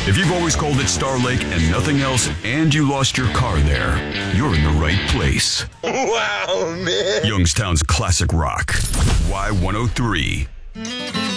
If you've always called it Star Lake and nothing else, and you lost your car there, you're in the right place. Wow, man. Youngstown's classic rock. Y103.